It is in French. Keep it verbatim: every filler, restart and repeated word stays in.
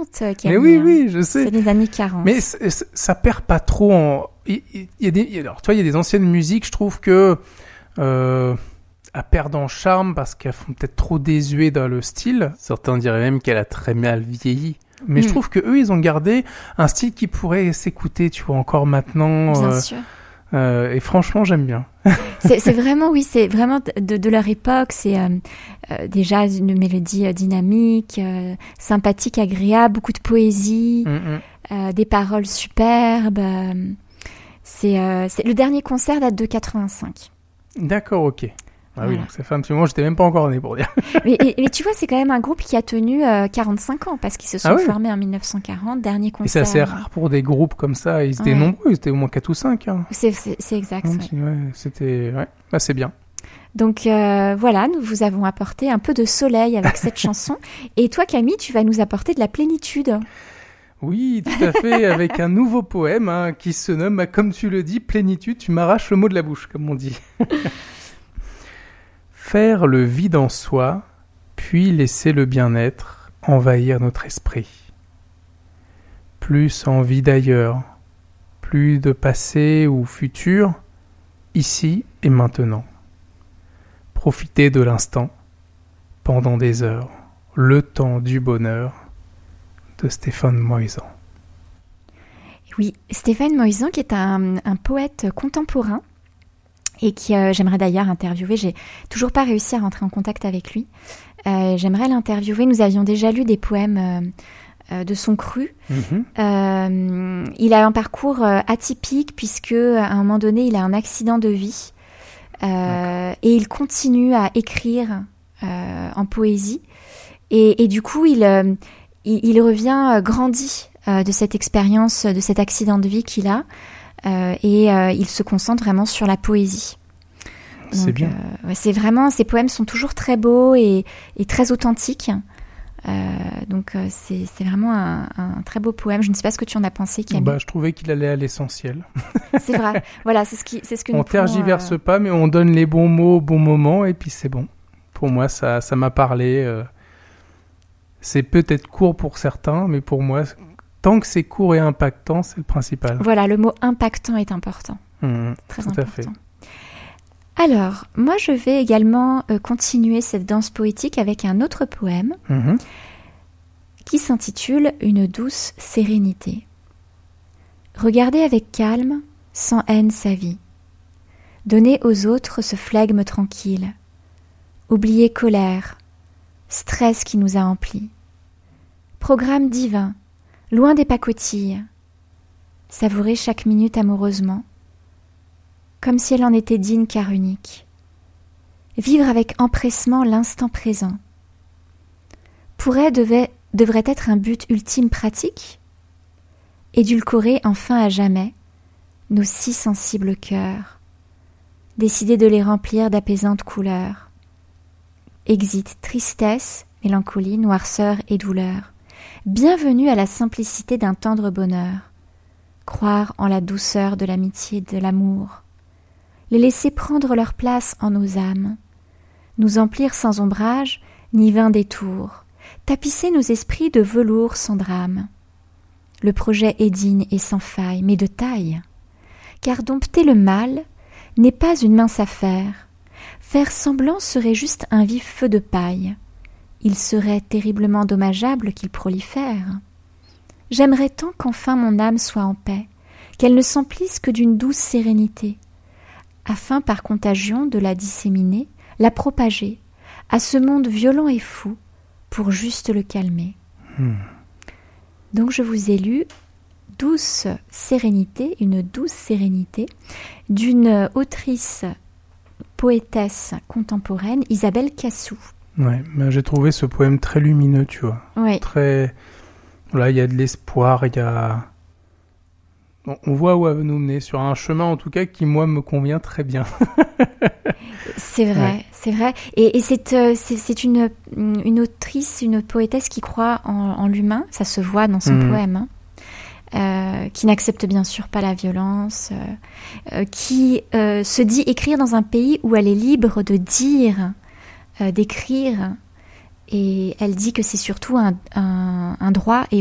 quarante, Camille. Mais oui, oui, je sais. C'est les années quarante. Mais c- c- ça perd pas trop en... Il, il y a des... il y a- Alors, toi, il y a des anciennes musiques, je trouve que... Euh... elles perdent en charme parce qu'elles font peut-être trop désuet dans le style. Certains diraient même qu'elle a très mal vieilli. Mais Mm. je trouve que eux, ils ont gardé un style qui pourrait s'écouter, tu vois, encore maintenant. Bien euh, sûr. euh, et franchement, j'aime bien. C'est, c'est vraiment, oui, c'est vraiment de, de leur époque. C'est euh, euh, déjà une mélodie euh, dynamique, euh, sympathique, agréable, beaucoup de poésie, Mm-mm. euh, des paroles superbes. euh, c'est, euh, c'est le dernier concert date de quatre-vingt-cinq. D'accord, ok. Ah oui, Voilà. donc ça fait un petit moment, j'étais même pas encore né pour dire. mais, et- mais tu vois, c'est quand même un groupe qui a tenu euh, quarante-cinq ans parce qu'ils se sont Ah ouais. formés en mille neuf cent quarante. Dernier Et concert. c'est assez rare pour des groupes comme ça. Ils étaient Ouais. nombreux, ils étaient au moins quatre ou cinq. Hein. C'est, c'est, c'est exact. Donc, ouais. c'est- ouais, c'était... Ouais, bah, c'est bien. Donc euh, voilà, nous vous avons apporté un peu de soleil avec cette chanson. Et toi, Camille, tu vas nous apporter de la plénitude. Oui, tout à fait, avec un nouveau poème hein, qui se nomme, bah, comme tu le dis, Plénitude, tu m'arraches le mot de la bouche, comme on dit. Faire le vide en soi, puis laisser le bien-être envahir notre esprit. Plus envie d'ailleurs, plus de passé ou futur, ici et maintenant. Profiter de l'instant, pendant des heures, le temps du bonheur, de Stéphane Moïsan. Oui, Stéphane Moïsan, qui est un, un poète contemporain et qui euh, j'aimerais d'ailleurs interviewer. J'ai toujours pas réussi à rentrer en contact avec lui. Euh, j'aimerais l'interviewer. Nous avions déjà lu des poèmes euh, euh, de son cru. Mm-hmm. Euh, il a un parcours euh, atypique puisque à un moment donné, il a un accident de vie euh, et il continue à écrire euh, en poésie. Et, et du coup, il, euh, il, il revient euh, grandi euh, de cette expérience, de cet accident de vie qu'il a. Euh, et euh, il se concentre vraiment sur la poésie. C'est Donc, bien. Euh, ouais, c'est vraiment, ces poèmes sont toujours très beaux et, et très authentiques. Euh, donc euh, c'est, c'est vraiment un, un très beau poème. Je ne sais pas ce que tu en as pensé, Camille. Bah, je trouvais qu'il allait à l'essentiel. C'est vrai. Voilà, c'est ce qui, c'est ce que On nous pouvons, tergiverse euh, pas, mais on donne les bons mots au bon moment, et puis c'est bon. Pour moi, ça, ça m'a parlé. euh, C'est peut-être court pour certains, mais pour moi, tant que c'est court et impactant, c'est le principal. Voilà, le mot impactant est important. Mmh, Très tout important. à fait. Alors, moi, je vais également euh, continuer cette danse poétique avec un autre poème Mmh. qui s'intitule « Une douce sérénité ». Regardez avec calme, sans haine sa vie. Donnez aux autres ce flegme tranquille. Oubliez colère, stress qui nous a emplis. Programme divin, loin des pacotilles. Savourez chaque minute amoureusement, comme si elle en était digne car unique. Vivre avec empressement l'instant présent. Pourrait, devait, devrait être un but ultime pratique? Édulcorer enfin à jamais nos si sensibles cœurs, décider de les remplir d'apaisantes couleurs. Exit tristesse, mélancolie, noirceur et douleur. Bienvenue à la simplicité d'un tendre bonheur. Croire en la douceur de l'amitié et de l'amour. Les laisser prendre leur place en nos âmes. Nous emplir sans ombrage, ni vain détour. Tapisser nos esprits de velours sans drame. Le projet est digne et sans faille, mais de taille. Car dompter le mal n'est pas une mince affaire. Faire semblant serait juste un vif feu de paille. Il serait terriblement dommageable qu'il prolifère. J'aimerais tant qu'enfin mon âme soit en paix, qu'elle ne s'emplisse que d'une douce sérénité, afin par contagion de la disséminer, la propager, à ce monde violent et fou, pour juste le calmer. Mmh. Donc je vous ai lu Douce sérénité, une douce sérénité, d'une autrice poétesse contemporaine, Isabelle Cassou. Ouais, mais j'ai trouvé ce poème très lumineux, tu vois. Oui. Très... Voilà, il y a de l'espoir, il y a... Bon, on voit où elle veut nous mener, sur un chemin en tout cas qui, moi, me convient très bien. C'est vrai, ouais. c'est vrai. Et, et c'est, euh, c'est, c'est une, une autrice, une poétesse qui croit en, en l'humain, ça se voit dans son mmh. poème, hein, euh, qui n'accepte bien sûr pas la violence, euh, euh, qui euh, se dit écrire dans un pays où elle est libre de dire, euh, d'écrire, et elle dit que c'est surtout un, un, un droit et